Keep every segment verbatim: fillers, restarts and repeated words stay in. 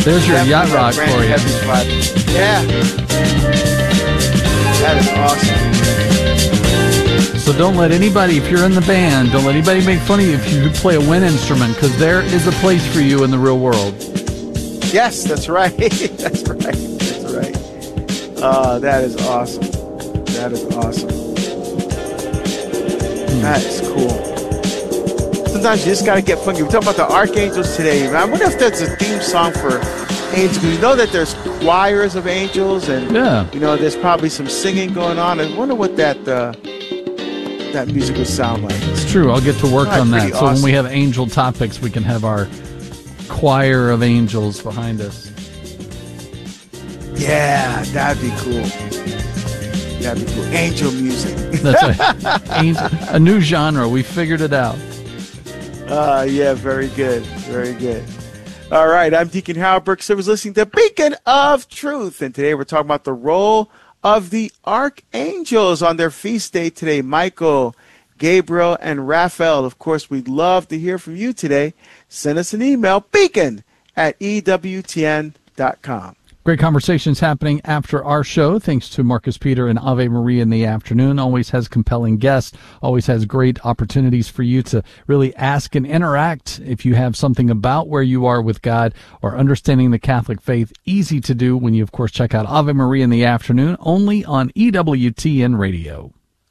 There's your yacht rock for you. Yeah. That is awesome. So don't let anybody, if you're in the band, don't let anybody make fun of you if you play a wind instrument, because there is a place for you in the real world. Yes, that's right. That's right. That's right. Uh, that is awesome. That is awesome. Hmm. That is cool. Sometimes you just got to get funky. We're talking about the archangels today. I wonder if that's a theme song for angels. You know that there's choirs of angels, and yeah. you know there's probably some singing going on. I wonder what that uh, that music would sound like. It's true. I'll get to work right, on that. awesome. So when we have angel topics, we can have our choir of angels behind us. Yeah, that'd be cool. That'd be cool. Angel music. That's right. Angel, a new genre. We figured it out. Uh, yeah, very good. Very good. All right, I'm Deacon Howard Burke. So I was listening to Beacon of Truth, and today we're talking about the role of the archangels on their feast day today. Michael, Gabriel, and Raphael. Of course, we'd love to hear from you today. Send us an email, beacon at E W T N dot com. Great conversations happening after our show, thanks to Marcus Peter and Ave Maria in the afternoon. Always has compelling guests, always has great opportunities for you to really ask and interact. If you have something about where you are with God or understanding the Catholic faith, easy to do when you, of course, check out Ave Maria in the afternoon, only on E W T N Radio.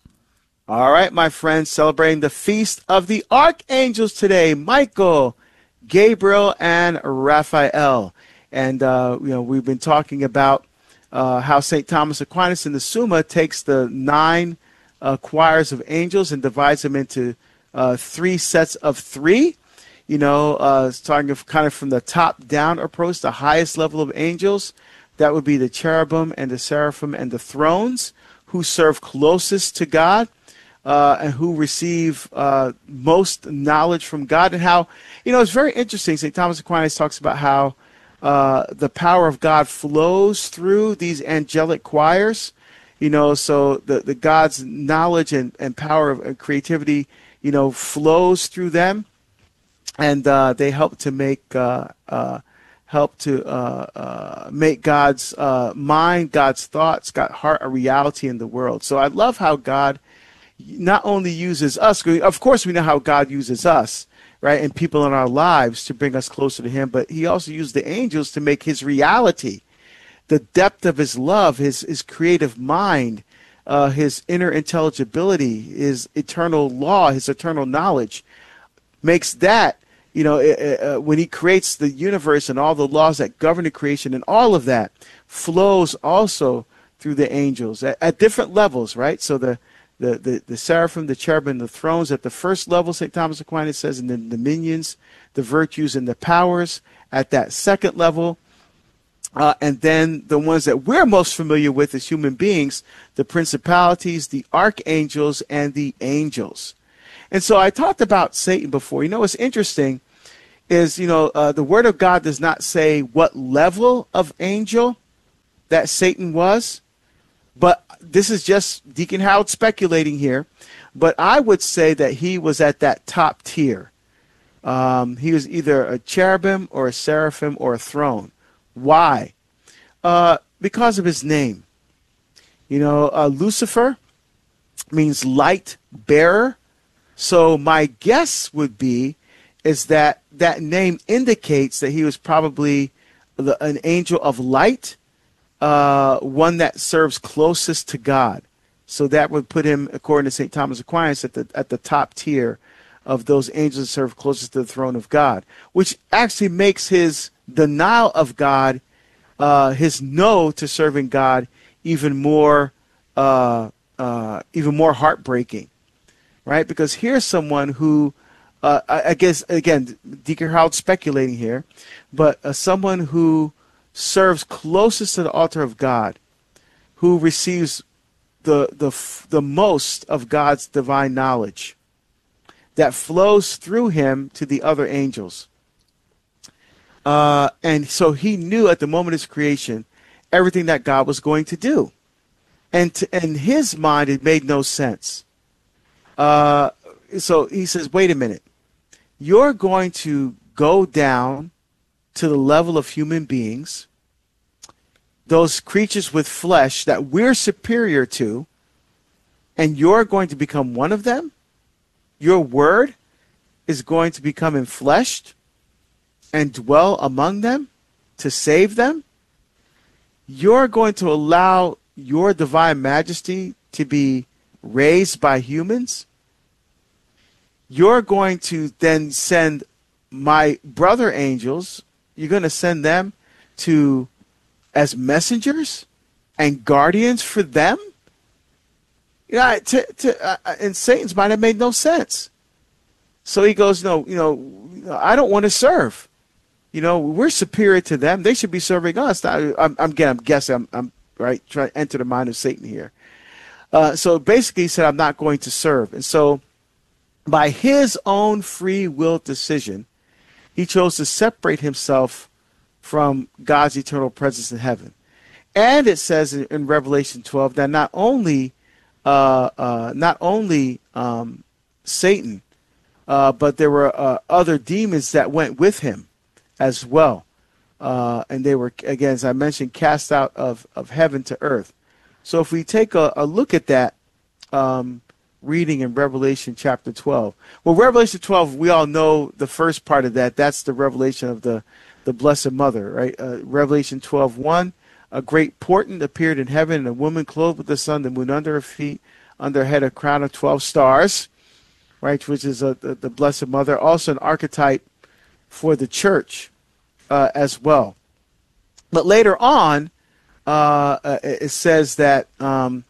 All right, my friends, celebrating the Feast of the Archangels today. Michael, Gabriel, and Raphael. And, uh, you know, we've been talking about uh, how Saint Thomas Aquinas in the Summa takes the nine uh, choirs of angels and divides them into uh, three sets of three. You know, uh, starting of kind of from the top-down approach, the highest level of angels. That would be the cherubim and the seraphim and the thrones, who serve closest to God. Uh, and who receive uh, most knowledge from God. And how, you know, it's very interesting. Saint Thomas Aquinas talks about how uh, the power of God flows through these angelic choirs. You know, so the, the God's knowledge and, and power of and creativity, you know, flows through them. And uh, they help to make uh, uh, help to uh, uh, make God's uh, mind, God's thoughts, God's heart a reality in the world. So I love how God not only uses us, of course we know how God uses us, right, and people in our lives to bring us closer to him, but he also used the angels to make his reality, the depth of his love, his, his creative mind, uh, his inner intelligibility, his eternal law, his eternal knowledge, makes that, you know, uh, uh, when he creates the universe and all the laws that govern the creation and all of that flows also through the angels at, at different levels, right? So the The, the, the seraphim, the cherubim, the thrones at the first level, Saint Thomas Aquinas says, and the dominions, the virtues, and the powers at that second level. Uh, and then the ones that we're most familiar with as human beings, the principalities, the archangels, and the angels. And so I talked about Satan before. You know, what's interesting is, you know, uh, the Word of God does not say what level of angel that Satan was. But this is just Deacon Howard speculating here. But I would say that he was at that top tier. Um, he was either a cherubim or a seraphim or a throne. Why? Uh, because of his name. You know, uh, Lucifer means light bearer. So my guess would be is that that name indicates that he was probably the, an angel of light. Uh, one that serves closest to God. So that would put him, according to Saint Thomas Aquinas, at the at the top tier of those angels that serve closest to the throne of God, which actually makes his denial of God, uh, his no to serving God, even more uh, uh, even more heartbreaking, right? Because here's someone who, uh, I, I guess, again, Deacon Howard speculating here, but uh, someone who serves closest to the altar of God, who receives the the the most of God's divine knowledge that flows through him to the other angels. Uh, and so he knew at the moment of his creation everything that God was going to do. And to, in his mind, it made no sense. Uh, so he says, wait a minute. You're going to go down to the level of human beings, those creatures with flesh that we're superior to, and you're going to become one of them? Your word is going to become enfleshed and dwell among them to save them? You're going to allow your divine majesty to be raised by humans? You're going to then send my brother angels, you're going to send them to as messengers and guardians for them? You know, to, to, uh, in Satan's mind, it made no sense. So he goes, no, you know, I don't want to serve. You know, we're superior to them. They should be serving us. Now, I'm, I'm, again, I'm guessing, I'm, I'm right, trying to enter the mind of Satan here. Uh, so basically he said, I'm not going to serve. And so by his own free will decision, he chose to separate himself from God's eternal presence in heaven. And it says in, in Revelation twelve that not only, uh, uh, not only um, Satan, uh, but there were uh, other demons that went with him as well. Uh, and they were, again, as I mentioned, cast out of, of heaven to earth. So if we take a, a look at that um, reading in Revelation chapter twelve. Well, Revelation twelve, we all know the first part of that. That's the revelation of the, the Blessed Mother, right? Uh, Revelation twelve one, a great portent appeared in heaven, and a woman clothed with the sun, the moon under her feet, under her head a crown of twelve stars, right, which is a, the, the Blessed Mother, also an archetype for the church uh, as well. But later on, uh, uh, it says that um,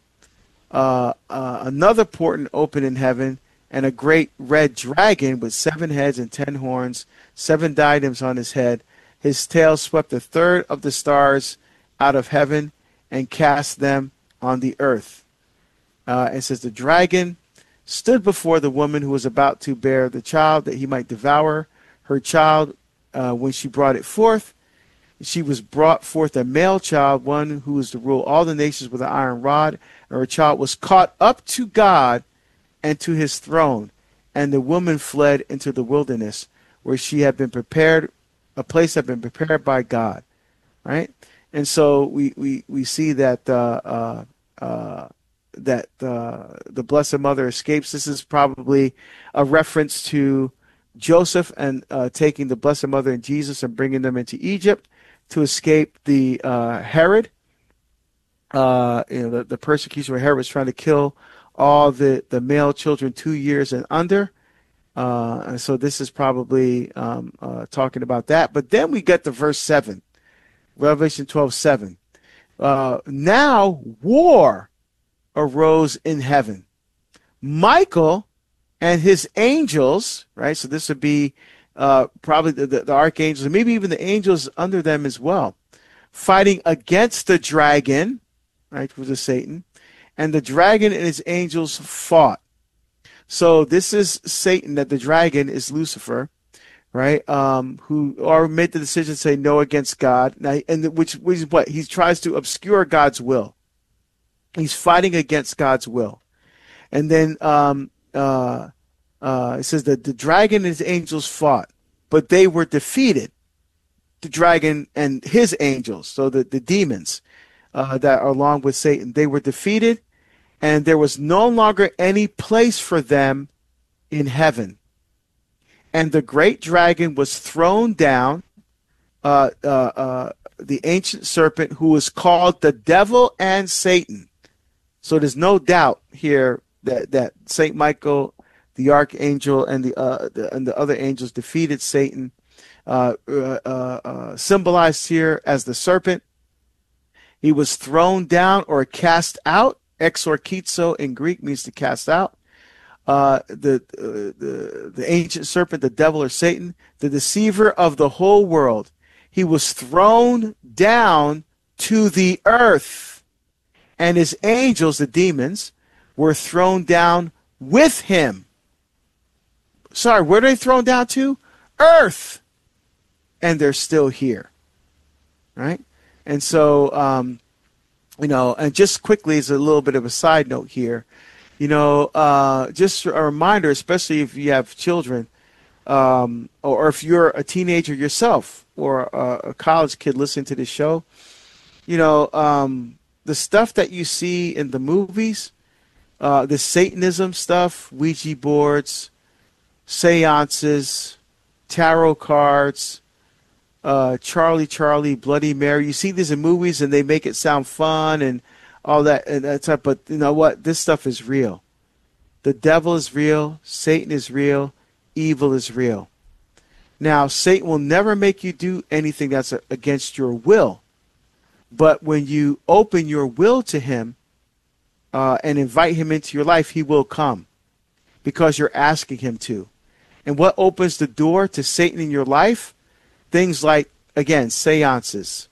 uh, uh, another portent opened in heaven, and a great red dragon with seven heads and ten horns, seven diadems on his head. His tail swept a third of the stars out of heaven and cast them on the earth. Uh, it says the dragon stood before the woman who was about to bear the child, that he might devour her child. Uh, when she brought it forth, she was brought forth a male child, one who was to rule all the nations with an iron rod. And her child was caught up to God and to his throne. And the woman fled into the wilderness, where she had been prepared, a place had been prepared by God. Right? And so we, we, we see that uh, uh, uh, that uh, the Blessed Mother escapes. This is probably a reference to Joseph and uh, taking the Blessed Mother and Jesus and bringing them into Egypt to escape the uh, Herod, uh, you know, the, the persecution where Herod was trying to kill all the, the male children two years and under. Uh, and so this is probably um, uh, talking about that. But then we get to verse seven, Revelation twelve seven. Uh, now war arose in heaven. Michael and his angels, right? So this would be uh, probably the, the, the archangels, and maybe even the angels under them as well, fighting against the dragon, right, which is Satan, and the dragon and his angels fought. So this is Satan, that the dragon is Lucifer, right? Um, who or made the decision to say no against God, now, and which, which is what he tries to obscure God's will. He's fighting against God's will, and then um, uh, uh, it says that the dragon and his angels fought, but they were defeated. The dragon and his angels, so the the demons uh, that are along with Satan, they were defeated, and there was no longer any place for them in heaven. And the great dragon was thrown down, uh, uh, uh, the ancient serpent, who was called the devil and Satan. So there's no doubt here that, that Saint Michael, the archangel, and the, uh, the and the other angels defeated Satan, uh, uh, uh, symbolized here as the serpent. He was thrown down or cast out. Exorkizo in Greek means to cast out. Uh, the, uh, the the ancient serpent, the devil or Satan, the deceiver of the whole world. He was thrown down to the earth, and his angels, the demons, were thrown down with him. Sorry, where are they thrown down to? Earth. And they're still here. Right? And so, um, you know, and just quickly as a little bit of a side note here, you know, uh, just a reminder, especially if you have children, um, or if you're a teenager yourself or a, a college kid listening to this show, you know, um, the stuff that you see in the movies, uh, the Satanism stuff, Ouija boards, seances, tarot cards, uh, Charlie Charlie, Bloody Mary. You see these in movies and they make it sound fun and all that and that type. But you know what? This stuff is real. The devil is real. Satan is real. Evil is real. Now, Satan will never make you do anything that's against your will. But when you open your will to him uh, and invite him into your life, he will come because you're asking him to. And what opens the door to Satan in your life? Things like, again, seances,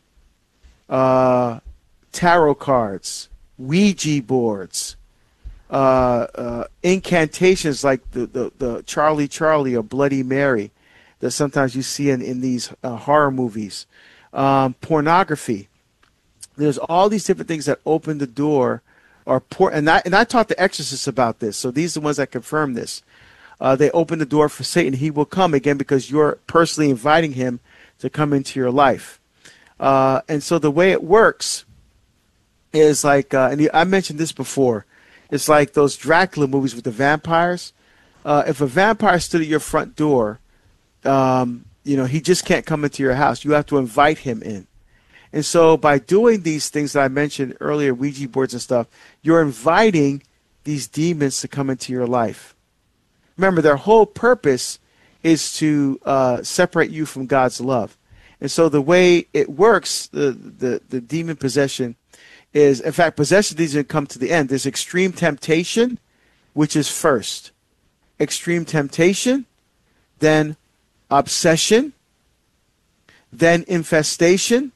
uh, tarot cards, Ouija boards, uh, uh, incantations like the, the, the Charlie Charlie or Bloody Mary that sometimes you see in, in these uh, horror movies, um, pornography. There's all these different things that open the door, or por- and I and I taught the exorcists about this. So these are the ones that confirm this. Uh, they open the door for Satan. He will come again because you're personally inviting him to come into your life. Uh, and so the way it works is like, uh, and I mentioned this before. It's like those Dracula movies with the vampires. Uh, if a vampire stood at your front door, um, you know he just can't come into your house. You have to invite him in. And so by doing these things that I mentioned earlier, Ouija boards and stuff, you're inviting these demons to come into your life. Remember, their whole purpose is to uh, separate you from God's love. And so the way it works, the, the, the demon possession is, in fact, possession doesn't come to the end. There's extreme temptation, which is first. Extreme temptation, then obsession, then infestation,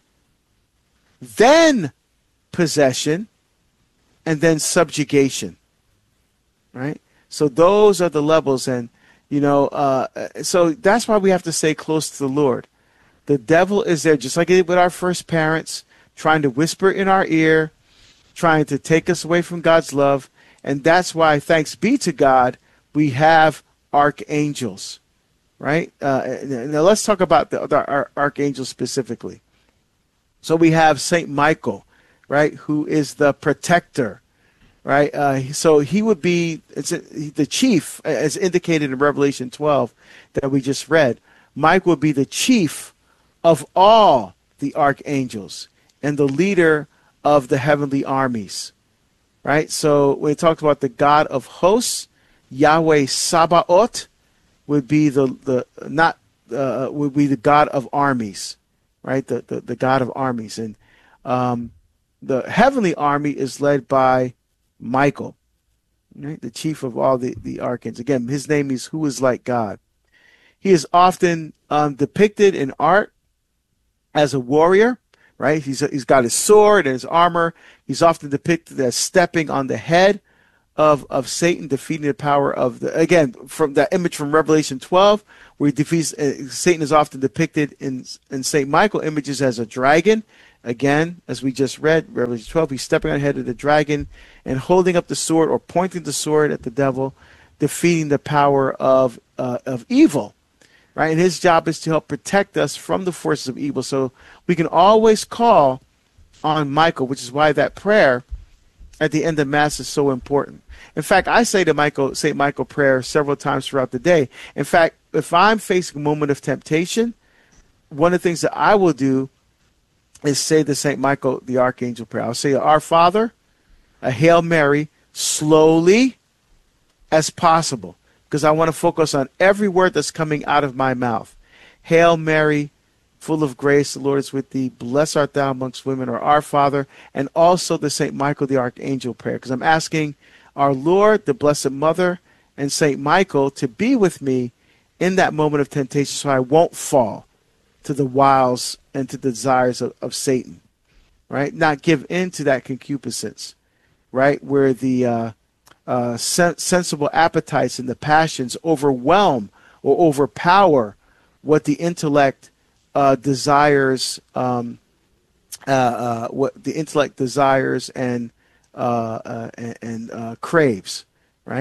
then possession, and then subjugation, right? So those are the levels, and, you know, uh, so that's why we have to stay close to the Lord. The devil is there, just like he did with our first parents, trying to whisper in our ear, trying to take us away from God's love, and that's why, thanks be to God, we have archangels, right? Uh, now let's talk about the, the our archangels specifically. So we have Saint Michael, right, who is the protector, right? Uh, so he would be it's a, the chief, as indicated in Revelation twelve that we just read. Mike would be the chief of all the archangels and the leader of the heavenly armies, right? So when it talks about the God of hosts, Yahweh Sabaoth would be the the not uh, would be the God of armies. Right, the, the, the God of armies. And um, the heavenly army is led by Michael, right? The chief of all the, the archangels. Again, his name is Who is Like God. He is often um, depicted in art as a warrior, right? He's, he's got his sword and his armor. He's often depicted as stepping on the head of, of Satan, defeating the power of the, again, from that image from Revelation twelve, where he defeats, uh, Satan is often depicted in, in Saint Michael images as a dragon. Again, as we just read, Revelation twelve, he's stepping on the head of the dragon and holding up the sword or pointing the sword at the devil, defeating the power of, uh, of evil, right? And his job is to help protect us from the forces of evil. So we can always call on Michael, which is why that prayer at the end of Mass is so important. In fact, I say to Michael, Saint Michael prayer several times throughout the day. In fact, if I'm facing a moment of temptation, one of the things that I will do is say the Saint Michael, the Archangel prayer. I'll say, Our Father, a Hail Mary, slowly as possible, because I want to focus on every word that's coming out of my mouth. Hail Mary, full of grace, the Lord is with thee. Blessed art thou amongst women, or Our Father, and also the Saint Michael the Archangel prayer, because I'm asking our Lord, the Blessed Mother, and Saint Michael to be with me in that moment of temptation so I won't fall to the wiles and to the desires of, of Satan, right? Not give in to that concupiscence, right? Where the uh, uh, sen- sensible appetites and the passions overwhelm or overpower what the intellect uh, desires, um, uh, uh, what the intellect desires and uh, uh, and, and uh, craves, right?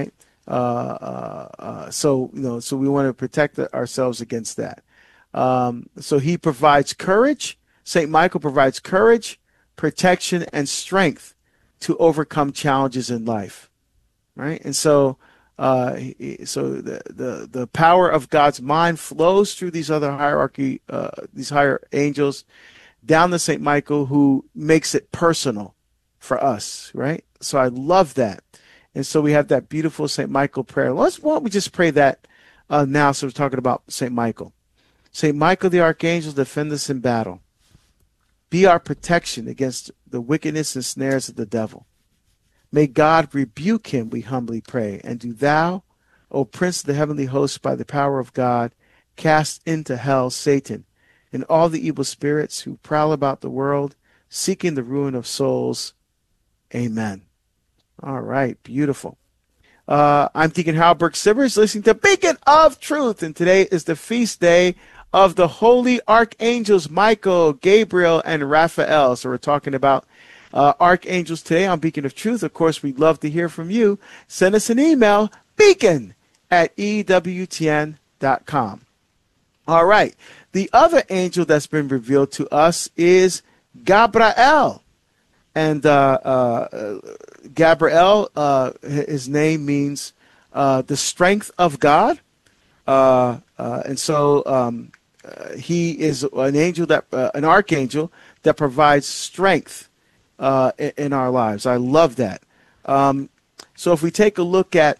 Uh, uh, uh, so, you know, so we want to protect ourselves against that. Um, so he provides courage. Saint Michael provides courage, protection, and strength to overcome challenges in life, right? And so, uh, so the, the the power of God's mind flows through these other hierarchy, uh, these higher angels, down to Saint Michael, who makes it personal for us, right? So I love that. And so we have that beautiful Saint Michael prayer. Let's why don't we just pray that uh, now? So we're talking about Saint Michael. Saint Michael the Archangel, defend us in battle. Be our protection against the wickedness and snares of the devil. May God rebuke him, we humbly pray. And do thou, O Prince of the heavenly hosts, by the power of God, cast into hell Satan and all the evil spirits who prowl about the world, seeking the ruin of souls. Amen. All right, beautiful. Uh, I'm Deacon Halberg Sivers, listening to Beacon of Truth, and today is the feast day of the holy archangels Michael, Gabriel, and Raphael. So we're talking about uh, archangels today on Beacon of Truth. Of course, we'd love to hear from you. Send us an email, beacon at E W T N dot com. All right, the other angel that's been revealed to us is Gabriel. And uh, uh, Gabriel, uh, his name means uh, the strength of God. Uh, uh, and so um, uh, he is an angel, that uh, an archangel that provides strength uh, in, in our lives. I love that. Um, so if we take a look at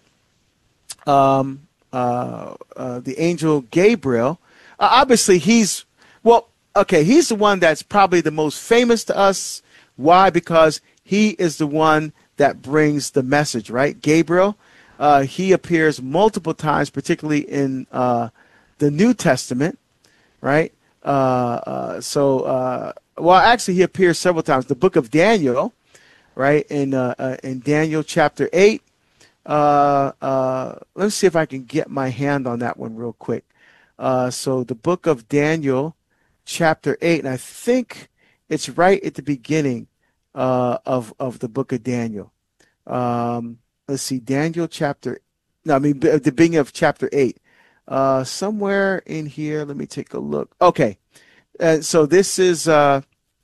um, uh, uh, the angel Gabriel, uh, obviously he's, well, okay, he's the one that's probably the most famous to us. Why? Because he is the one that brings the message, right? Gabriel, uh, he appears multiple times, particularly in uh, the New Testament, right? Uh, uh, so, uh, well, actually, he appears several times. The book of Daniel, right? In uh, uh, in Daniel chapter eight. Uh, uh, let me see if I can get my hand on that one real quick. Uh, so, the book of Daniel, chapter eight, and I think it's right at the beginning uh, of of the book of Daniel. Um, let's see, Daniel chapter. No, I mean the beginning of chapter eight. Uh, somewhere in here. Let me take a look. Okay, uh, so this is uh,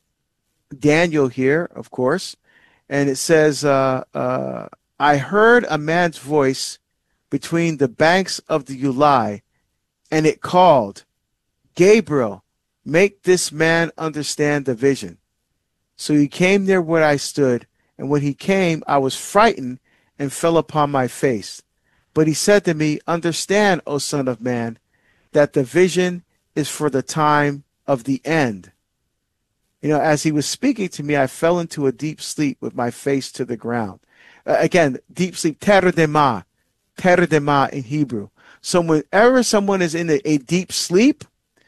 Daniel here, of course, and it says, uh, uh, "I heard a man's voice between the banks of the Ulai, and it called, Gabriel, make this man understand the vision. So he came near where I stood, and when he came, I was frightened and fell upon my face. But he said to me, understand, O son of man, that the vision is for the time of the end. You know, as he was speaking to me, I fell into a deep sleep with my face to the ground." Uh, again, deep sleep, terdema, terdema in Hebrew. So whenever someone is in a, a deep sleep,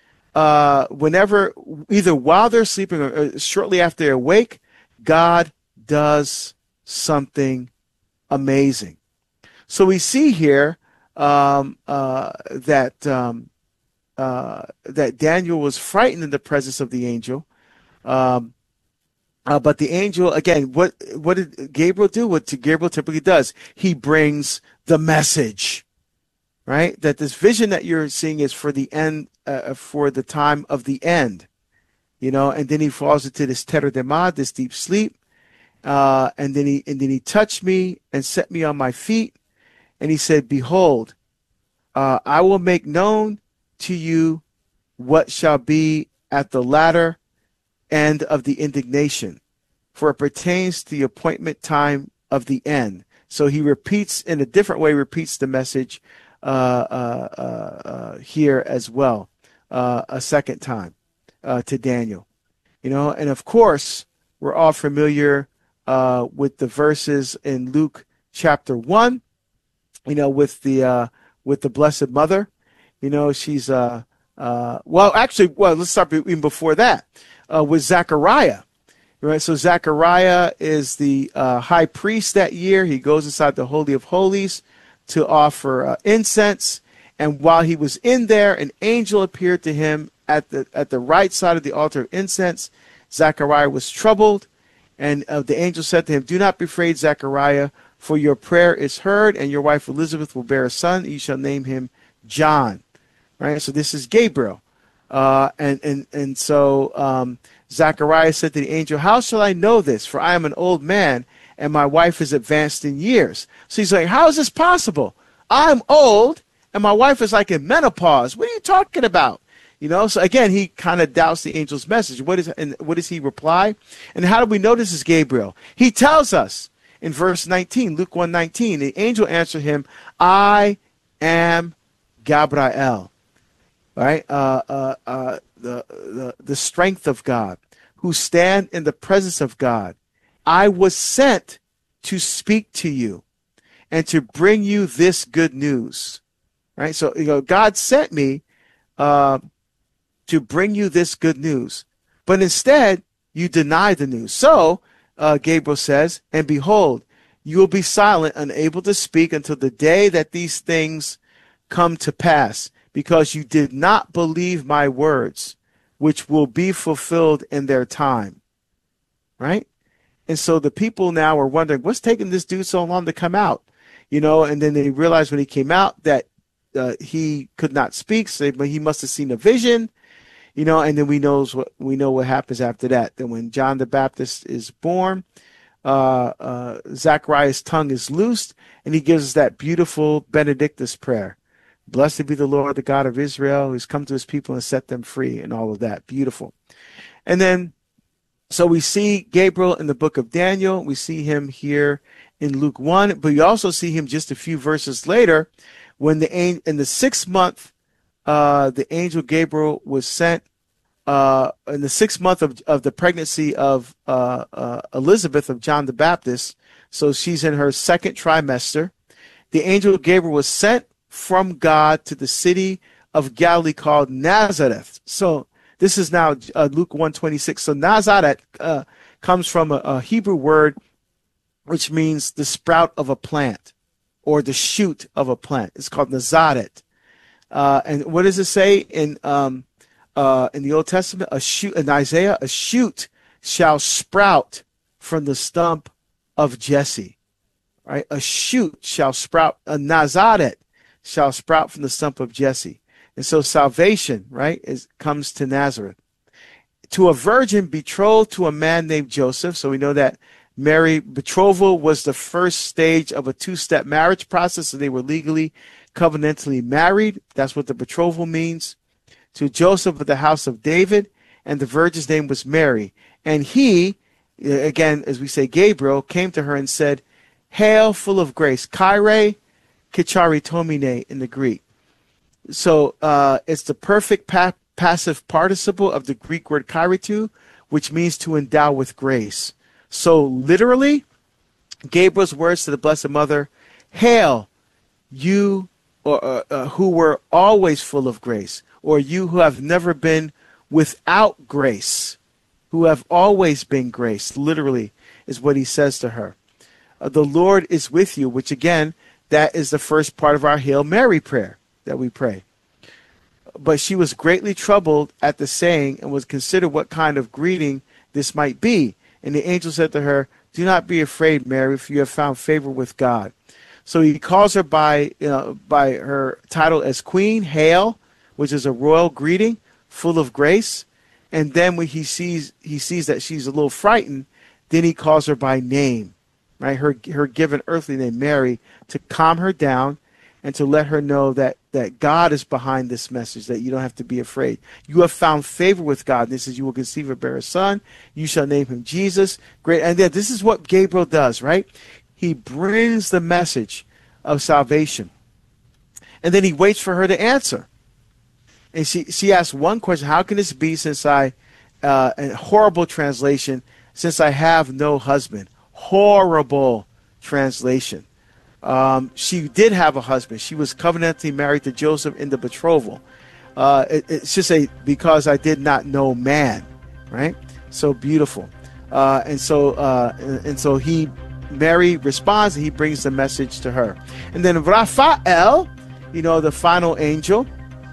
Uh, whenever, either while they're sleeping or, or shortly after they're awake, God does something amazing. So we see here um, uh, that um, uh, that Daniel was frightened in the presence of the angel, um, uh, but the angel, again, what what did Gabriel do? What Gabriel typically does? He brings the message, right? That this vision that you're seeing is for the end. Uh, for the time of the end, you know, and then he falls into this terdema, this deep sleep, uh, and then he and then he touched me and set me on my feet, and he said, "Behold, uh, I will make known to you what shall be at the latter end of the indignation, for it pertains to the appointment time of the end." So he repeats in a different way, repeats the message uh, uh, uh, uh, here as well. Uh, a second time uh, to Daniel, you know, and of course we're all familiar uh, with the verses in Luke chapter one, you know, with the uh, with the Blessed Mother, you know, she's uh, uh, well, actually, well, let's start even before that uh, with Zechariah, right? So Zechariah is the uh, high priest that year. He goes inside the Holy of Holies to offer uh, incense. And while he was in there, an angel appeared to him at the at the right side of the altar of incense. Zechariah was troubled, and uh, the angel said to him, "Do not be afraid, Zechariah, for your prayer is heard, and your wife Elizabeth will bear a son. You shall name him John. Right? So this is Gabriel. Uh, and, and, and so um, Zacharias said to the angel, how shall I know this? For I am an old man, and my wife is advanced in years. So he's like, how is this possible? I'm old, and my wife is like in menopause. What are you talking about? You know, so again, he kind of doubts the angel's message. What is, and what does he reply? And how do we know this is Gabriel? He tells us in verse nineteen, Luke one nineteen, the angel answered him, I am Gabriel. Right? Uh, uh, uh, the, the, the strength of God, who stand in the presence of God. I was sent to speak to you and to bring you this good news. Right? So, you know, God sent me uh, to bring you this good news. But instead, you denied the news. So, uh, Gabriel says, and behold, you will be silent, unable to speak until the day that these things come to pass, because you did not believe my words, which will be fulfilled in their time. Right? And so the people now are wondering, what's taking this dude so long to come out? You know, and then they realized when he came out that uh, he could not speak, so but he must have seen a vision, you know, and then we knows what we know what happens after that. Then when John the Baptist is born, uh, uh, Zacharias' tongue is loosed, and he gives us that beautiful Benedictus prayer. Blessed be the Lord, the God of Israel, who's come to his people and set them free, and all of that. Beautiful. And then, so we see Gabriel in the book of Daniel. We see him here in Luke one, but you also see him just a few verses later when the in the sixth month, uh, the angel Gabriel was sent uh, in the sixth month of, of the pregnancy of uh, uh, Elizabeth of John the Baptist. So she's in her second trimester. The angel Gabriel was sent from God to the city of Galilee called Nazareth. So this is now uh, Luke one twenty-six. So Nazareth uh, comes from a, a Hebrew word which means the sprout of a plant or the shoot of a plant. It's called Nazareth. Uh, and what does it say in um, uh, in the Old Testament? A shoot in Isaiah, a shoot shall sprout from the stump of Jesse. Right? A shoot shall sprout. A Nazareth shall sprout from the stump of Jesse. And so salvation, right, is comes to Nazareth. To a virgin betrothed to a man named Joseph. So we know that Mary, betrothal was the first stage of a two-step marriage process. So they were legally, covenantally married. That's what the betrothal means. To Joseph of the house of David, and the virgin's name was Mary. And he, again, as we say, Gabriel, came to her and said, Hail, full of grace. Kyrie kicharitomine in the Greek. So uh, it's the perfect pa- passive participle of the Greek word kyritou, which means to endow with grace. So literally, Gabriel's words to the Blessed Mother, Hail, you or, uh, uh, who were always full of grace, or you who have never been without grace, who have always been grace, literally is what he says to her. Uh, the Lord is with you, which again, that is the first part of our Hail Mary prayer that we pray. But she was greatly troubled at the saying and was considered what kind of greeting this might be. And the angel said to her, Do not be afraid, Mary, for you have found favor with God. So he calls her by, you know, by her title as Queen, Hail, which is a royal greeting, full of grace. And then when he sees he sees that she's a little frightened, then he calls her by name, right? Her her given earthly name, Mary, to calm her down and to let her know that, that God is behind this message, that you don't have to be afraid. You have found favor with God. This is, you will conceive and bear a son. You shall name him Jesus. Great. And then this is what Gabriel does, right? He brings the message of salvation. And then he waits for her to answer. And she, she asks one question, how can this be since I, uh, a horrible translation, since I have no husband? Horrible translation. Um, she did have a husband. She was covenantally married to Joseph in the betrothal. Uh, it, it should say, because I did not know man, right? So beautiful. Uh, and so uh, and, and so he, Mary responds, and he brings the message to her. And then Raphael, you know, the final angel,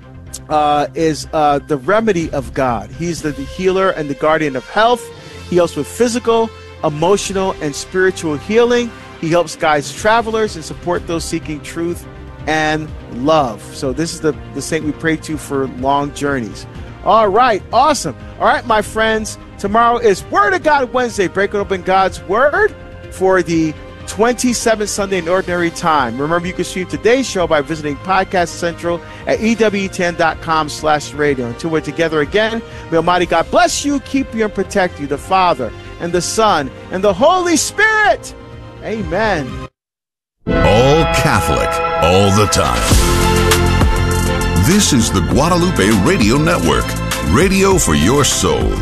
uh, is uh, the remedy of God. He's the, the healer and the guardian of health. He helps with physical, emotional, and spiritual healing. He helps guide travelers and support those seeking truth and love. So this is the, the saint we pray to for long journeys. All right, awesome. All right, my friends, tomorrow is Word of God Wednesday, breaking open God's Word for the twenty-seventh Sunday in Ordinary Time. Remember, you can stream today's show by visiting Podcast Central at E W ten dot com slash radio. Until we're together again, may Almighty God bless you, keep you, and protect you, the Father, and the Son, and the Holy Spirit. Amen. All Catholic, all the time. This is the Guadalupe Radio Network, radio for your soul.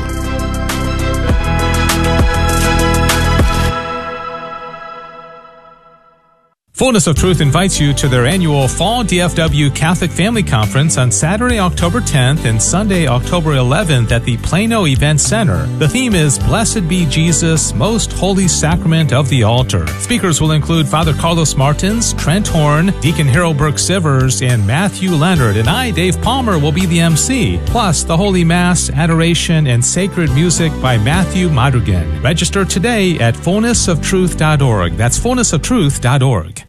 Fullness of Truth invites you to their annual Fall D F W Catholic Family Conference on Saturday, October tenth and Sunday, October eleventh at the Plano Event Center. The theme is Blessed be Jesus, Most Holy Sacrament of the Altar. Speakers will include Father Carlos Martins, Trent Horn, Deacon Harold Burke-Sivers, and Matthew Leonard, and I, Dave Palmer, will be the M C. Plus, the Holy Mass, adoration, and sacred music by Matthew Madrigan. Register today at fullness of truth dot org. That's fullness of truth dot org.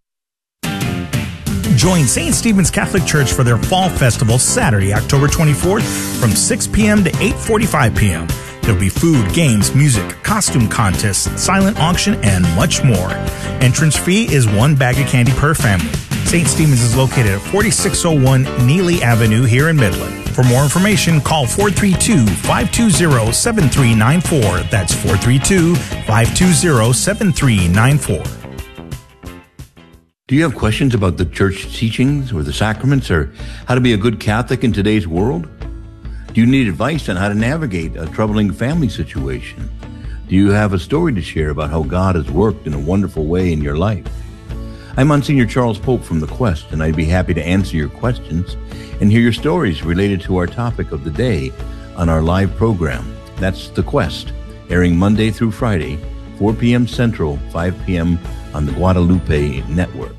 Join Saint Stephen's Catholic Church for their Fall Festival Saturday, October twenty-fourth from six p.m. to eight forty-five p.m. There'll be food, games, music, costume contests, silent auction, and much more. Entrance fee is one bag of candy per family. Saint Stephen's is located at forty-six oh one Neely Avenue here in Midland. For more information, call four three two, five two zero, seven three nine four. That's four three two, five two zero, seven three nine four. Do you have questions about the church teachings or the sacraments or how to be a good Catholic in today's world? Do you need advice on how to navigate a troubling family situation? Do you have a story to share about how God has worked in a wonderful way in your life? I'm Monsignor Charles Pope from The Quest, and I'd be happy to answer your questions and hear your stories related to our topic of the day on our live program. That's The Quest, airing Monday through Friday, four p.m. Central, five p.m. on the Guadalupe Network.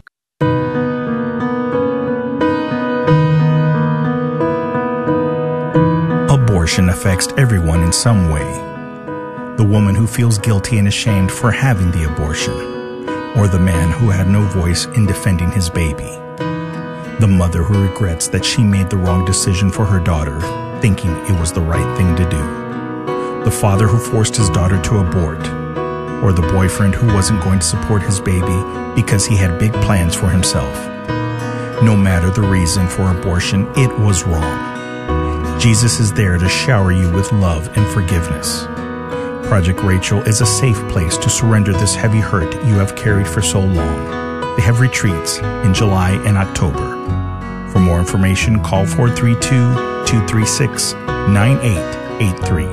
Abortion affects everyone in some way. The woman who feels guilty and ashamed for having the abortion, or the man who had no voice in defending his baby. The mother who regrets that she made the wrong decision for her daughter, thinking it was the right thing to do. The father who forced his daughter to abort, or the boyfriend who wasn't going to support his baby because he had big plans for himself. No matter the reason for abortion, it was wrong. Jesus is there to shower you with love and forgiveness. Project Rachel is a safe place to surrender this heavy hurt you have carried for so long. They have retreats in July and October. For more information, call four three two, two three six, nine eight eight three.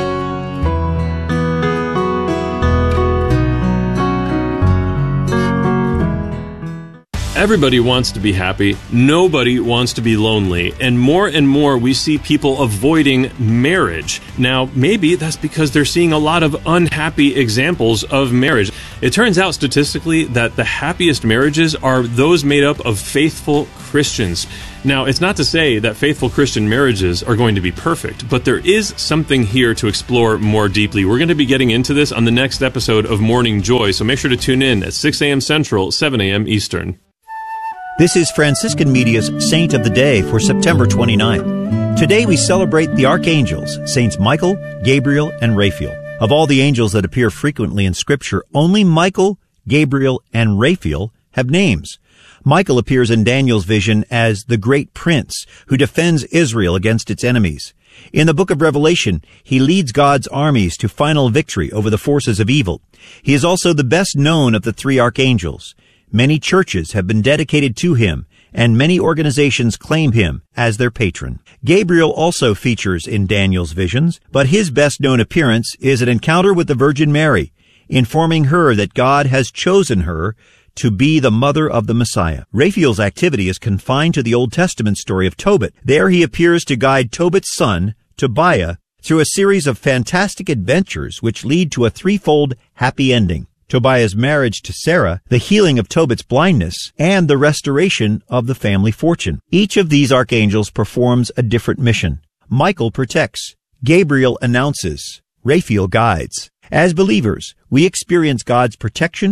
Everybody wants to be happy. Nobody wants to be lonely. And more and more we see people avoiding marriage. Now, maybe that's because they're seeing a lot of unhappy examples of marriage. It turns out statistically that the happiest marriages are those made up of faithful Christians. Now, it's not to say that faithful Christian marriages are going to be perfect, but there is something here to explore more deeply. We're going to be getting into this on the next episode of Morning Joy, so make sure to tune in at six a.m. Central, seven a.m. Eastern. This is Franciscan Media's Saint of the Day for September twenty-ninth. Today we celebrate the archangels, Saints Michael, Gabriel, and Raphael. Of all the angels that appear frequently in Scripture, only Michael, Gabriel, and Raphael have names. Michael appears in Daniel's vision as the great prince who defends Israel against its enemies. In the book of Revelation, he leads God's armies to final victory over the forces of evil. He is also the best known of the three archangels. Many churches have been dedicated to him, and many organizations claim him as their patron. Gabriel also features in Daniel's visions, but his best-known appearance is an encounter with the Virgin Mary, informing her that God has chosen her to be the mother of the Messiah. Raphael's activity is confined to the Old Testament story of Tobit. There he appears to guide Tobit's son, Tobiah, through a series of fantastic adventures which lead to a threefold happy ending. Tobiah's marriage to Sarah, the healing of Tobit's blindness, and the restoration of the family fortune. Each of these archangels performs a different mission. Michael protects. Gabriel announces. Raphael guides. As believers, we experience God's protection,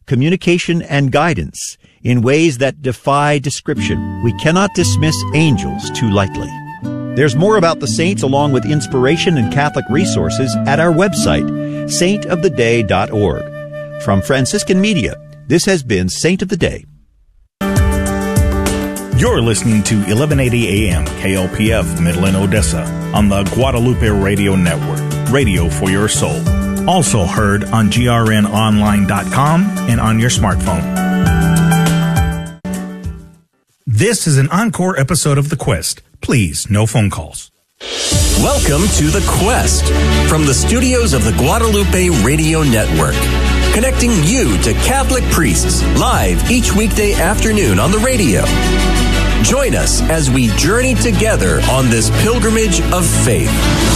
communication, and guidance in ways that defy description. We cannot dismiss angels too lightly. There's more about the saints along with inspiration and Catholic resources at our website, saint of the day dot org. From Franciscan Media, this has been Saint of the Day. You're listening to eleven eighty A M K L P F Midland, Odessa on the Guadalupe Radio Network, radio for your soul. Also heard on G R N online dot com and on your smartphone. This is an encore episode of The Quest. Please, no phone calls. Welcome to The Quest from the studios of the Guadalupe Radio Network, connecting you to Catholic priests live each weekday afternoon on the radio. Join us as we journey together on this pilgrimage of faith.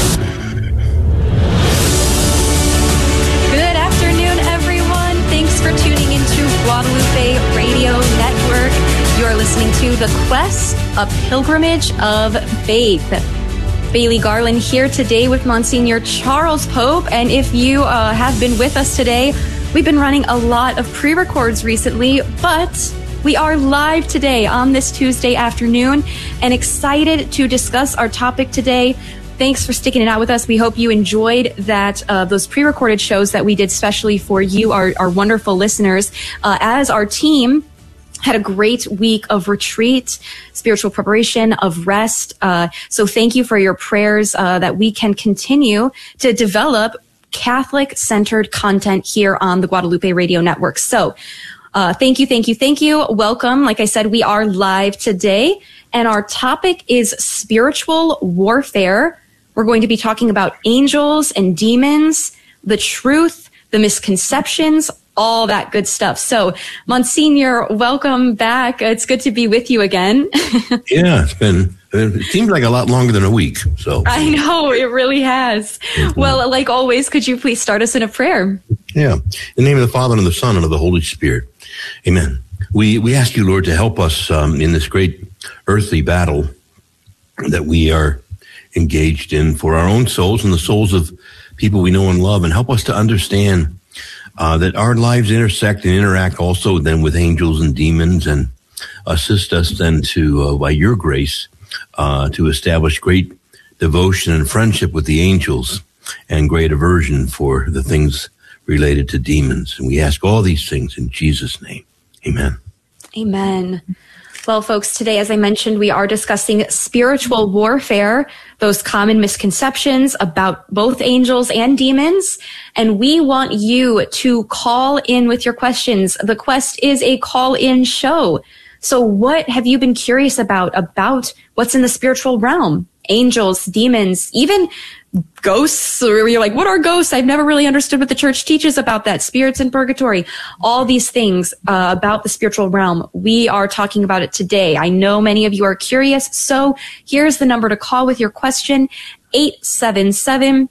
Good afternoon, everyone. Thanks for tuning into Guadalupe Radio Network. You're listening to The Quest, a pilgrimage of faith. Bailey Garland here today with Monsignor Charles Pope. And if you uh, have been with us today, we've been running a lot of pre-records recently, but we are live today on this Tuesday afternoon and excited to discuss our topic today. Thanks for sticking it out with us. We hope you enjoyed that uh, those pre-recorded shows that we did specially for you, our, our wonderful listeners, uh, as our team had a great week of retreat, spiritual preparation, of rest. Uh, so thank you for your prayers uh, that we can continue to develop Catholic-centered content here on the Guadalupe Radio Network. So uh, thank you, thank you, thank you. Welcome. Like I said, we are live today, and our topic is spiritual warfare. We're going to be talking about angels and demons, the truth, the misconceptions, all that good stuff. So, Monsignor, welcome back. It's good to be with you again. Yeah, it's been, it seems like a lot longer than a week. So I know, it really has. Mm-hmm. Well, like always, could you please start us in a prayer? Yeah. In the name of the Father, and of the Son, and of the Holy Spirit. Amen. We we ask you, Lord, to help us um, in this great earthly battle that we are engaged in for our own souls and the souls of people we know and love, and help us to understand Uh, that our lives intersect and interact also then with angels and demons, and assist us then to, uh, by your grace, uh, to establish great devotion and friendship with the angels and great aversion for the things related to demons. And we ask all these things in Jesus' name. Amen. Amen. Well, folks, today, as I mentioned, we are discussing spiritual warfare, those common misconceptions about both angels and demons. And we want you to call in with your questions. The Quest is a call-in show. So what have you been curious about, about what's in the spiritual realm? Angels, demons, even ghosts, or you're like, what are ghosts? I've never really understood what the church teaches about that. Spirits in purgatory, all these things uh, about the spiritual realm. We are talking about it today. I know many of you are curious, so here's the number to call with your question, eight seven seven,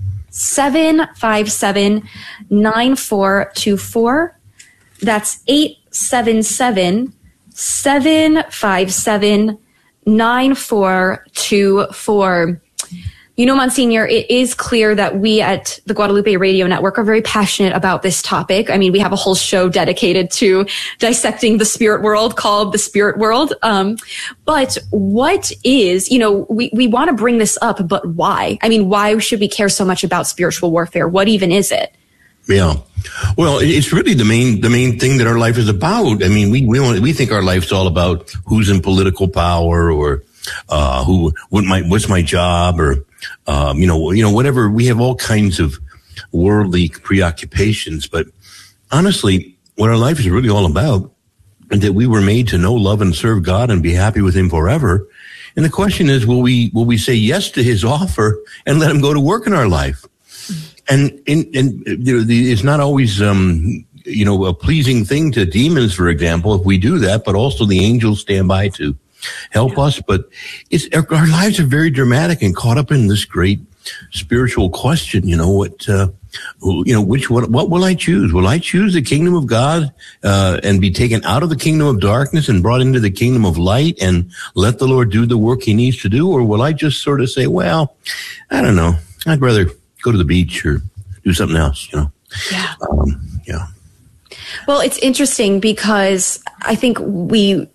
seven five seven, nine four two four. That's eight seven seven, seven five seven, nine four two four. You know, Monsignor, it is clear that we at the Guadalupe Radio Network are very passionate about this topic. I mean, we have a whole show dedicated to dissecting the spirit world called The Spirit World. Um, but what is, you know, we, we want to bring this up, but why? I mean, why should we care so much about spiritual warfare? What even is it? Yeah. Well, it's really the main, the main thing that our life is about. I mean, we, we, want, we think our life's all about who's in political power, or, uh, who, what my, what's my job, or, um, you know, you know, whatever. We have all kinds of worldly preoccupations, but honestly, what our life is really all about is that we were made to know, love, and serve God and be happy with Him forever. And the question is, will we, will we say yes to His offer and let Him go to work in our life? And, and, and you know, the, it's not always, um, you know, a pleasing thing to demons, for example, if we do that, but also the angels stand by to help us. But it's, our, our lives are very dramatic and caught up in this great spiritual question. You know, what, uh, you know, which, what, what will I choose? Will I choose the kingdom of God, uh, and be taken out of the kingdom of darkness and brought into the kingdom of light and let the Lord do the work He needs to do? Or will I just sort of say, well, I don't know, I'd rather go to the beach or do something else, you know? Yeah. Um, yeah. Well, it's interesting because I think we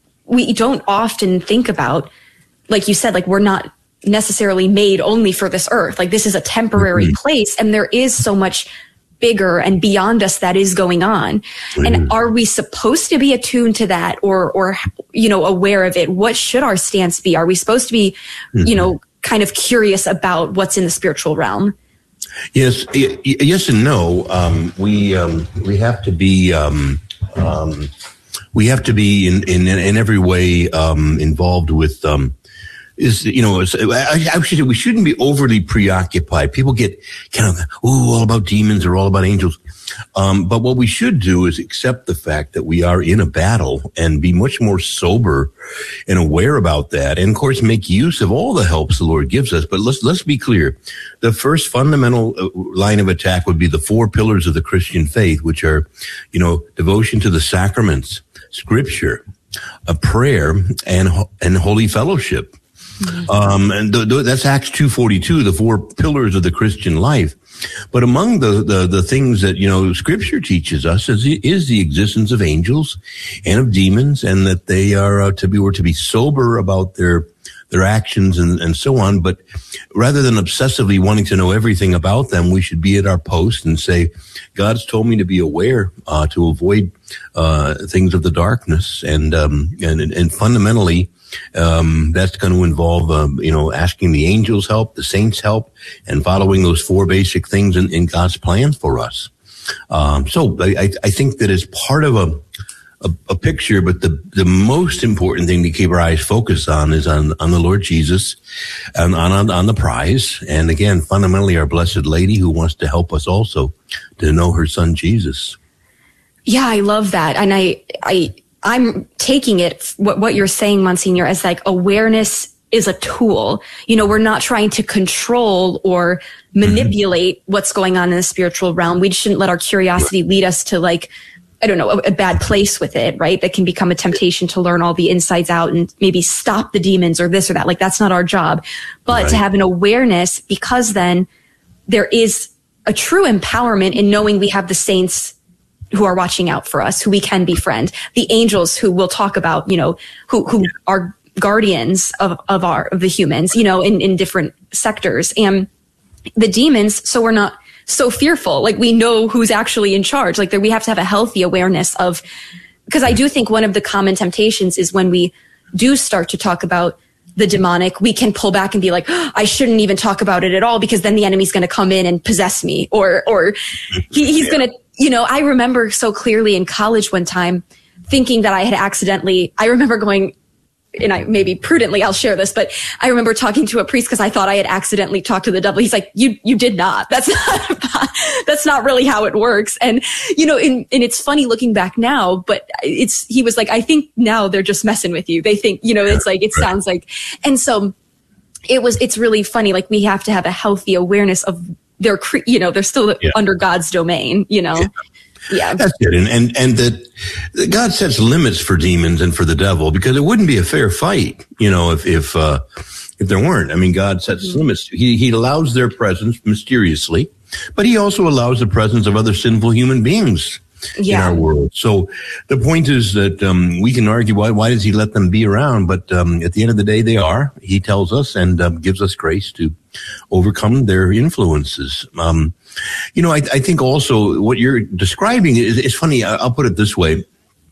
we don't often think about, like you said, like we're not necessarily made only for this earth. Like this is a temporary mm-hmm. place, and there is so much bigger and beyond us that is going on. Mm-hmm. And are we supposed to be attuned to that, or or you know, aware of it? What should our stance be? Are we supposed to be, mm-hmm. you know, kind of curious about what's in the spiritual realm? Yes, y- yes, and no. Um, we um, we have to be um, um, we have to be in in, in every way um, involved with. Um, is you know I, I should say we shouldn't be overly preoccupied. People get kind of ooh all about demons or all about angels. Um, but what we should do is accept the fact that we are in a battle and be much more sober and aware about that. And of course, make use of all the helps the Lord gives us. But let's, let's be clear. The first fundamental line of attack would be the four pillars of the Christian faith, which are, you know, devotion to the sacraments, scripture, a prayer, and, and holy fellowship. Mm-hmm. Um, and th- th- that's Acts two forty-two, the four pillars of the Christian life. But among the, the, the things that, you know, scripture teaches us is the, is the existence of angels and of demons, and that they are uh, to be, were to be sober about their, their actions and, and so on. But rather than obsessively wanting to know everything about them, we should be at our post and say, God's told me to be aware, uh, to avoid, uh, things of the darkness. And, um, and, and fundamentally, Um, that's going to involve, um, you know, asking the angels' help, the saints' help, and following those four basic things in, in God's plan for us. Um, so I, I think that is part of a, a, a picture, but the, the most important thing to keep our eyes focused on is on, on the Lord Jesus and on, on, on the prize. And again, fundamentally, our Blessed Lady, who wants to help us also to know her son, Jesus. Yeah, I love that. And I, I, I'm taking it, what, what you're saying, Monsignor, as like awareness is a tool. You know, we're not trying to control or manipulate mm-hmm. what's going on in the spiritual realm. We shouldn't let our curiosity lead us to like, I don't know, a, a bad place with it, right? That can become a temptation to learn all the insides out and maybe stop the demons or this or that. Like that's not our job. But right. to have an awareness, because then there is a true empowerment in knowing we have the saints who are watching out for us, who we can befriend, the angels who we'll talk about, you know, who, who are guardians of, of our, of the humans, you know, in, in different sectors, and the demons. So we're not so fearful. Like we know who's actually in charge. Like there, we have to have a healthy awareness of, because I do think one of the common temptations is when we do start to talk about the demonic, we can pull back and be like, oh, I shouldn't even talk about it at all, because then the enemy's going to come in and possess me, or, or he, he's yeah. going to, you know, I remember so clearly in college one time thinking that I had accidentally, I remember going, and I maybe prudently I'll share this, but I remember talking to a priest because I thought I had accidentally talked to the devil. He's like, you, you did not. That's not, that's not really how it works. And, you know, and, and it's funny looking back now, but it's, he was like, I think now they're just messing with you. They think, you know, it's like, it right. sounds like, and so it was, it's really funny. Like we have to have a healthy awareness of they're, you know, they're still yeah. under God's domain, you know? Yeah. yeah. That's it. And, and, and that God sets limits for demons and for the devil, because it wouldn't be a fair fight, you know, if, if, uh, if there weren't. I mean, God sets mm-hmm. limits. He, he allows their presence mysteriously, but he also allows the presence of other sinful human beings yeah. in our world. So the point is that, um, we can argue why, why does he let them be around? But, um, at the end of the day, they are, he tells us, and, um, gives us grace to overcome their influences. Um, you know, I, I think also what you're describing is, is funny. I'll put it this way.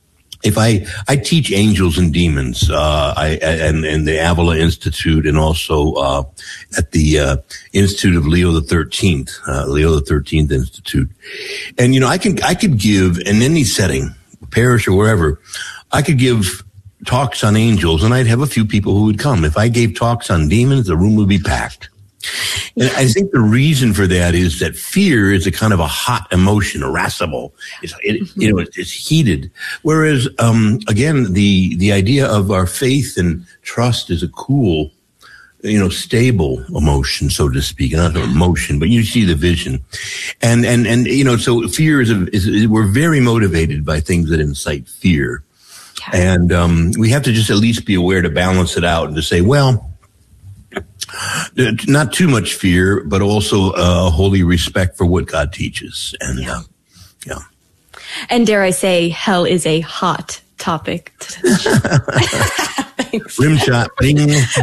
If I, I teach angels and demons, uh, I, and, and the Avila Institute, and also, uh, at the, uh, Institute of Leo the thirteenth, uh, Leo the thirteenth Institute. And, you know, I can, I could give in any setting, parish or wherever, I could give talks on angels, and I'd have a few people who would come. If I gave talks on demons, the room would be packed. And I think the reason for that is that fear is a kind of a hot emotion, irascible. It's, it, you know, it's heated. Whereas, um, again, the, the idea of our faith and trust is a cool, you know, stable emotion, so to speak. Not an emotion, but you see the vision. And, and, and, you know, so fear is, a, is, we're very motivated by things that incite fear. And, um, we have to just at least be aware to balance it out and to say, well, not too much fear, but also a uh, holy respect for what God teaches. And, yeah. Uh, yeah. And dare I say, hell is a hot topic. Rim shot. Bing.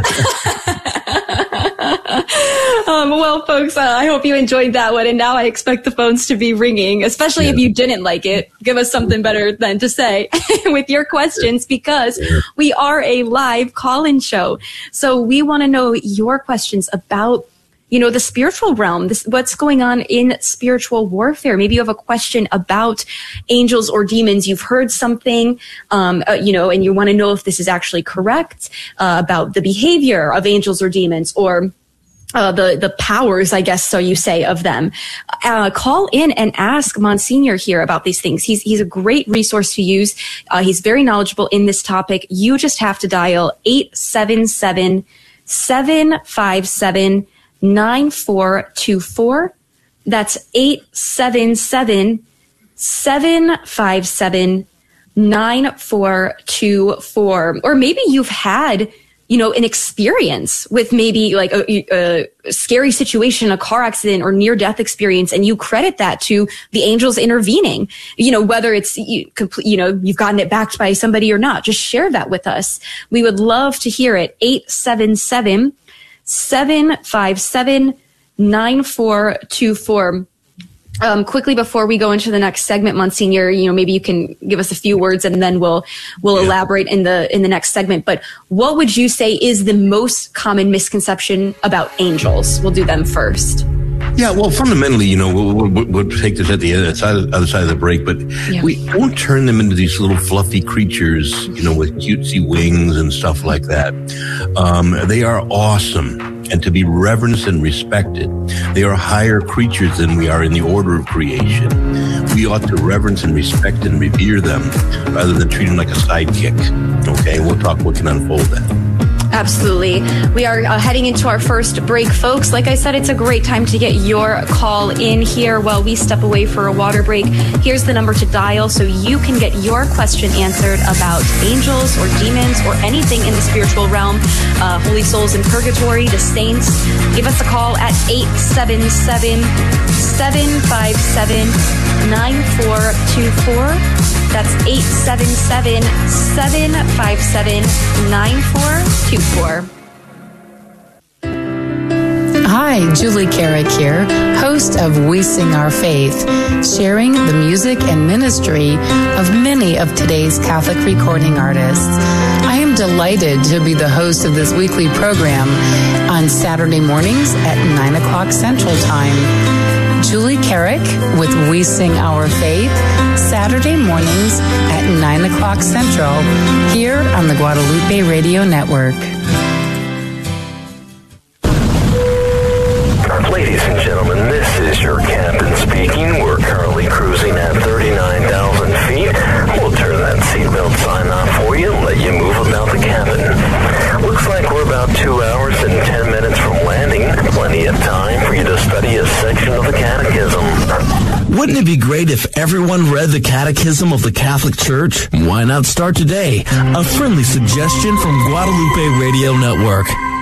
Um, well, folks, uh, I hope you enjoyed that one. And now I expect the phones to be ringing, especially yeah. if you didn't like it. Give us something better than to say with your questions, because we are a live call-in show. So we want to know your questions about, you know, the spiritual realm, this, what's going on in spiritual warfare. Maybe you have a question about angels or demons. You've heard something, um, uh, you know, and you want to know if this is actually correct, uh, about the behavior of angels or demons, or Uh, the, the powers, I guess, so you say, of them. Uh, call in and ask Monsignor here about these things. He's, he's a great resource to use. Uh, he's very knowledgeable in this topic. You just have to dial eight seven seven, seven five seven, nine four two four. That's eight seven seven, seven five seven, nine four two four. Or maybe you've had, you know, an experience with maybe like a, a scary situation, a car accident or near death experience, and you credit that to the angels intervening, you know, whether it's, you, you know, you've gotten it backed by somebody or not. Just share that with us. We would love to hear it. eight seven seven, seven five seven, nine four two four. Um, quickly before we go into the next segment, Monsignor, you know, maybe you can give us a few words and then we'll, we'll yeah. elaborate in the, in the next segment. But what would you say is the most common misconception about angels? We'll do them first. Yeah, well, fundamentally, you know, we'll, we'll, we'll take this at the other side, other side of the break, but yeah. we don't turn them into these little fluffy creatures, you know, with cutesy wings and stuff like that. Um, they are awesome and to be reverenced and respected. They are higher creatures than we are in the order of creation. We ought to reverence and respect and revere them rather than treat them like a sidekick. Okay, we'll talk what can unfold that. Absolutely. We are uh, heading into our first break, folks. Like I said, it's a great time to get your call in here while we step away for a water break. Here's the number to dial so you can get your question answered about angels or demons or anything in the spiritual realm, uh, holy souls in purgatory, the saints. Give us a call at eight seven seven, seven five seven, nine four two four. That's eight seven seven, seven five seven, nine four two four. Hi, Julie Carrick here, host of We Sing Our Faith, sharing the music and ministry of many of today's Catholic recording artists. I am delighted to be the host of this weekly program on Saturday mornings at nine o'clock Central Time. Julie Carrick with We Sing Our Faith, Saturday mornings at nine o'clock Central, here on the Guadalupe Radio Network. Ladies and gentlemen, this is your captain speaking. We're currently cruising at thirty-nine thousand feet. We'll turn that seatbelt sign off for you and let you move about the cabin. Looks like we're about two hours and ten minutes from landing. Plenty of time for you to study a section of the Catechism. Wouldn't it be great if everyone read the Catechism of the Catholic Church? Why not start today? A friendly suggestion from Guadalupe Radio Network.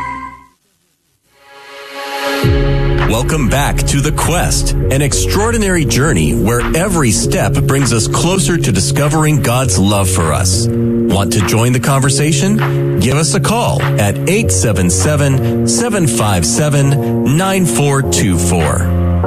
Welcome back to The Quest, an extraordinary journey where every step brings us closer to discovering God's love for us. Want to join the conversation? Give us a call at eight seven seven, seven five seven, nine four two four.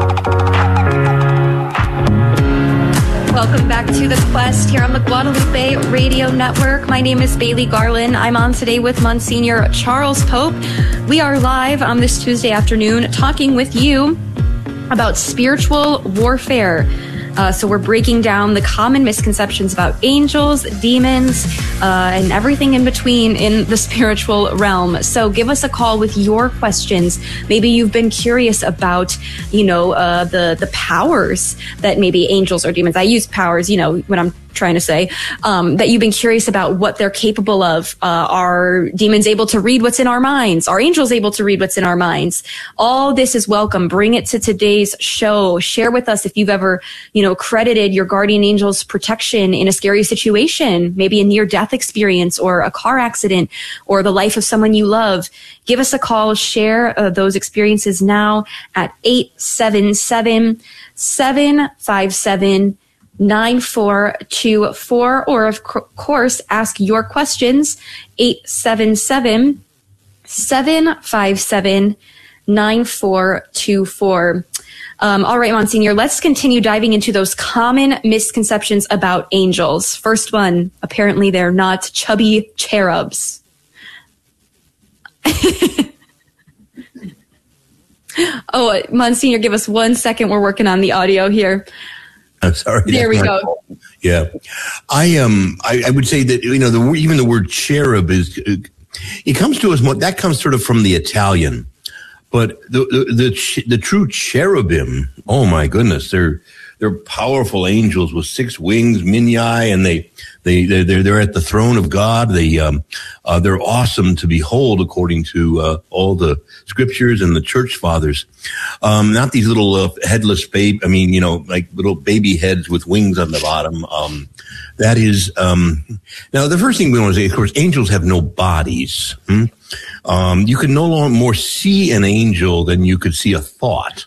Welcome back to The Quest here on the Guadalupe Radio Network. My name is Bailey Garland. I'm on today with Monsignor Charles Pope. We are live on this Tuesday afternoon talking with you about spiritual warfare. Uh, so we're breaking down the common misconceptions about angels, demons, uh, and everything in between in the spiritual realm. So give us a call with your questions. Maybe you've been curious about, you know, uh, the the powers that maybe angels or demons. I use powers, you know, when I'm trying to say, um, that you've been curious about what they're capable of. Uh, are demons able to read what's in our minds? Are angels able to read what's in our minds? All this is welcome. Bring it to today's show. Share with us if you've ever, you know, credited your guardian angel's protection in a scary situation, maybe a near-death experience or a car accident or the life of someone you love. Give us a call. Share uh, those experiences now at eight seven seven, seven five seven, nine four two four, or of co- course, ask your questions, eight seven seven, seven five seven, nine four two four. Um, all right, Monsignor, let's continue diving into those common misconceptions about angels. First one, apparently they're not chubby cherubs. Oh, Monsignor, give us one second. We're working on the audio here. I'm sorry. There we go. Fault. Yeah, I um, I, I would say that, you know, the even the word cherub is, it comes to us more, that comes sort of from the Italian. But the, the the the true cherubim, oh my goodness, they're they're powerful angels with six wings, minyae, and they they they're they're at the throne of God. They um uh, they're awesome to behold, according to uh, all the scriptures and the church fathers. Um, not these little uh, headless babe. I mean, you know, like little baby heads with wings on the bottom. Um, that is um. Now, the first thing we want to say, of course, angels have no bodies. Hmm? Um, you can no longer more see an angel than you could see a thought.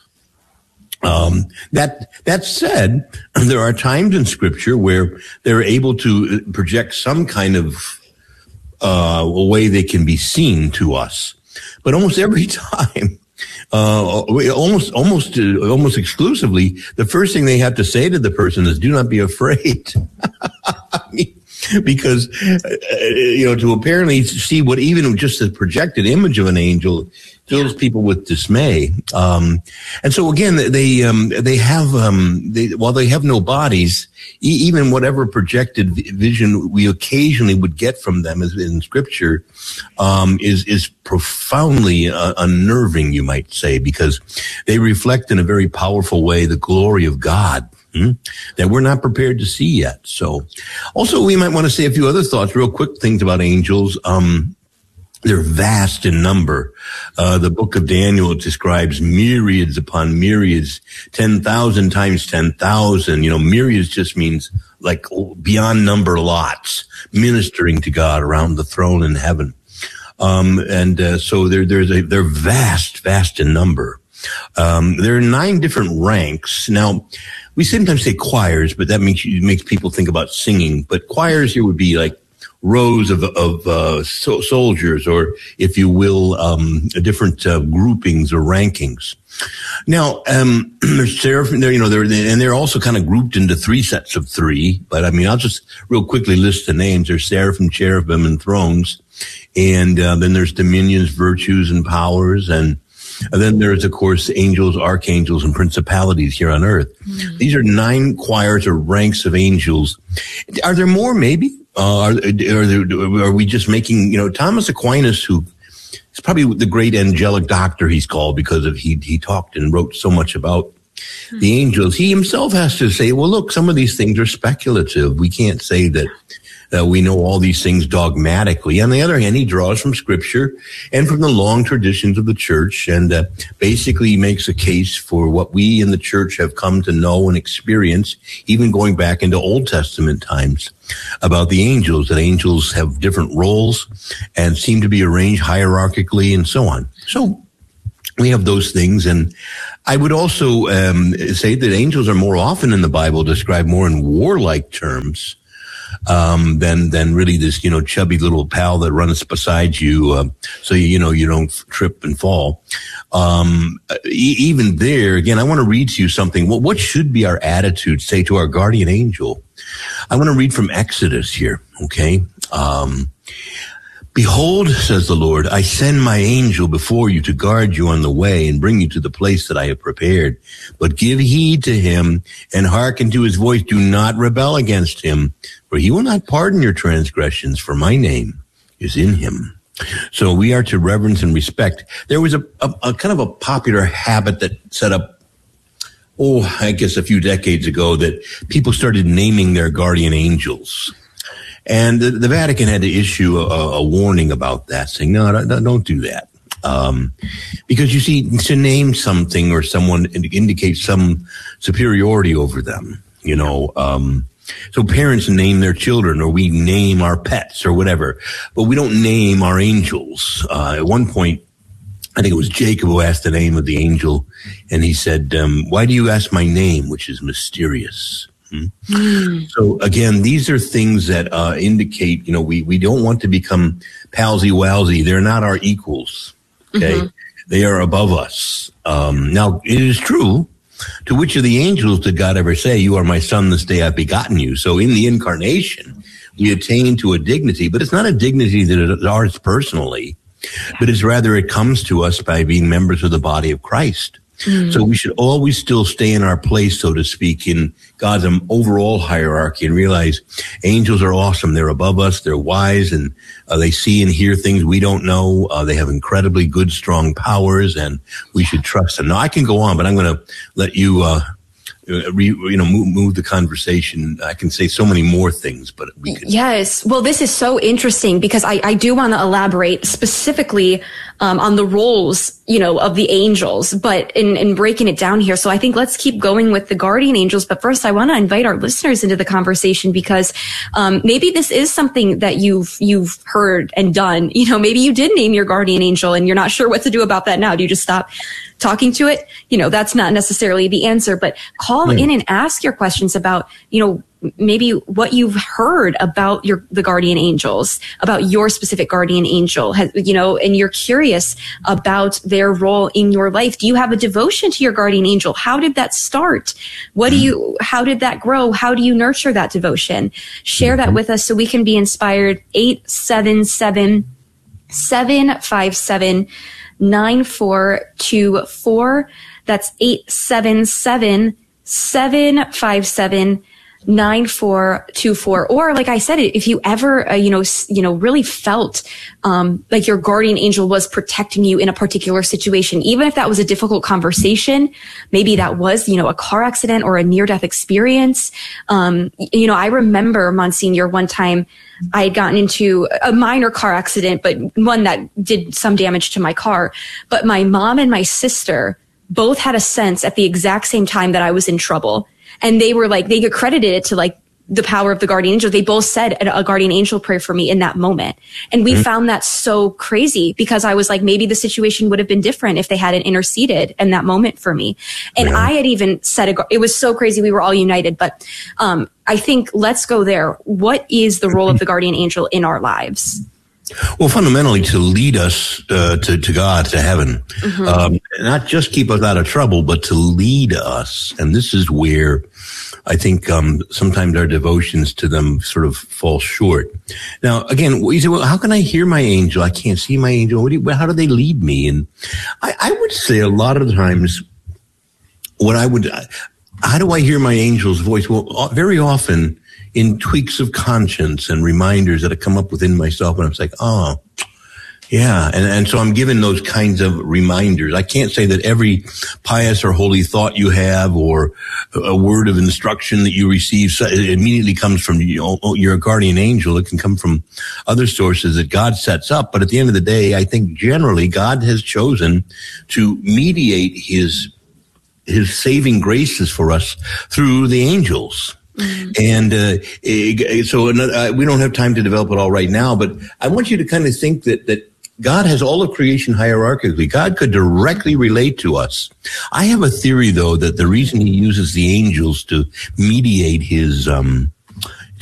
Um, that, that said, there are times in scripture where they're able to project some kind of, uh, a way they can be seen to us. But almost every time, uh, almost, almost, uh, almost exclusively, the first thing they have to say to the person is, do not be afraid. I mean, because, uh, you know, to apparently see what even just the projected image of an angel fills people with dismay. Um, and so again, they, um, they have, um, they, while they have no bodies, e- even whatever projected vision we occasionally would get from them as in scripture, um, is, is profoundly uh, unnerving, you might say, because they reflect in a very powerful way the glory of God. Hmm? That we're not prepared to see yet. So also we might want to say a few other thoughts, real quick things about angels. Um, they're vast in number. Uh, the book of Daniel describes myriads upon myriads, ten thousand times ten thousand. You know, myriads just means like beyond number lots, ministering to God around the throne in heaven. Um, and, uh, so they're, there's a, they're vast, vast in number. Um, there are nine different ranks. Now, we sometimes say choirs, but that makes you, makes people think about singing. But choirs here would be like rows of, of, uh, so, soldiers, or if you will, um, different, uh, groupings or rankings. Now, um, there's seraphim there, you know, they're, and they're also kind of grouped into three sets of three. But I mean, I'll just real quickly list the names. There's seraphim, cherubim, and thrones. And, uh, then there's dominions, virtues, and powers, and, And then there's, of course, angels, archangels, and principalities here on earth. Mm-hmm. These are nine choirs or ranks of angels. Are there more? Maybe. Uh, are, are, there, are we just making, you know, Thomas Aquinas, who is probably the great angelic doctor he's called because of he, he talked and wrote so much about mm-hmm. the angels. He himself has to say, well, look, some of these things are speculative. We can't say that. Uh, we know all these things dogmatically. On the other hand, he draws from scripture and from the long traditions of the church, and uh, basically makes a case for what we in the church have come to know and experience, even going back into Old Testament times, about the angels, that angels have different roles and seem to be arranged hierarchically and so on. So we have those things. And I would also um, say that angels are more often in the Bible described more in warlike terms. Um, than, than really this, you know, chubby little pal that runs beside you, uh, so you, you know, you don't trip and fall. Um, e- even there, again, I want to read to you something. What, what should be our attitude, say, to our guardian angel? I want to read from Exodus here, okay? Um, Behold, says the Lord, I send my angel before you to guard you on the way and bring you to the place that I have prepared. But give heed to him and hearken to his voice. Do not rebel against him, for he will not pardon your transgressions, for my name is in him. So we are to reverence and respect. There was a, a, a kind of a popular habit that set up, oh, I guess a few decades ago, that people started naming their guardian angels. And the, the Vatican had to issue a, a warning about that, saying, no, don't, don't do that. Um, because you see, to name something or someone indicates some superiority over them, you know. Um, so parents name their children, or we name our pets or whatever, but we don't name our angels. Uh, at one point, I think it was Jacob who asked the name of the angel, and he said, um, why do you ask my name, which is mysterious? Hmm? Mm. So again, these are things that uh, indicate, you know, we, we don't want to become palsy-walsy. They're not our equals, okay? Mm-hmm. They are above us. Um, now, it is true. To which of the angels did God ever say, you are my son, this day I've begotten you? So in the incarnation, we attain to a dignity, but it's not a dignity that is ours personally, but it's rather it comes to us by being members of the body of Christ. Mm. So we should always still stay in our place, so to speak, in God's overall hierarchy and realize angels are awesome. They're above us. They're wise, and uh, they see and hear things we don't know. Uh, they have incredibly good, strong powers, and we should trust them. Now, I can go on, but I'm going to let you uh Re, you know, move, move the conversation. I can say so many more things, but we can. Yes. Well, this is so interesting because I, I do want to elaborate specifically um, on the roles, you know, of the angels, but in, in breaking it down here. So I think let's keep going with the guardian angels. But first, I want to invite our listeners into the conversation because um, maybe this is something that you've you've heard and done. You know, maybe you did name your guardian angel and you're not sure what to do about that now. Do you just stop talking to it? You know, that's not necessarily the answer, but call mm. in and ask your questions about, you know, maybe what you've heard about your, the guardian angels, about your specific guardian angel, has, you know, and you're curious about their role in your life. Do you have a devotion to your guardian angel? How did that start? What do you, how did that grow? How do you nurture that devotion? Share that with us so we can be inspired. eight seven seven, seven five seven, nine four two four. That's eight seven seven, seven five seven, nine four two four. Or like I said, if you ever, uh, you know, you know, really felt, um, like your guardian angel was protecting you in a particular situation, even if that was a difficult conversation, maybe that was, you know, a car accident or a near death experience. Um, you know, I remember, Monsignor, one time I had gotten into a minor car accident, but one that did some damage to my car. But my mom and my sister both had a sense at the exact same time that I was in trouble. And they were like, they accredited it to like the power of the guardian angel. They both said a guardian angel prayer for me in that moment. And we mm-hmm. found that so crazy because I was like, maybe the situation would have been different if they hadn't interceded in that moment for me. And yeah. I had even said, a, it was so crazy. We were all united, but, um, I think let's go there. What is the role of the guardian angel in our lives? Well, fundamentally, to lead us uh, to, to God, to heaven. Mm-hmm. Um, not just keep us out of trouble, but to lead us. And this is where I think um, sometimes our devotions to them sort of fall short. Now, again, you say, well, how can I hear my angel? I can't see my angel. What do you, how do they lead me? And I, I would say a lot of times what I would, how do I hear my angel's voice? Well, very often in tweaks of conscience and reminders that have come up within myself, and I'm like, oh, yeah. And, and so I'm given those kinds of reminders. I can't say that every pious or holy thought you have or a word of instruction that you receive immediately comes from your guardian angel. It can come from other sources that God sets up. But at the end of the day, I think generally God has chosen to mediate his, his saving graces for us through the angels. Mm-hmm. And uh, so another, uh, we don't have time to develop it all right now, but I want you to kind of think that that God has all of creation hierarchically. God could directly relate to us. I have a theory, though, that the reason he uses the angels to mediate his um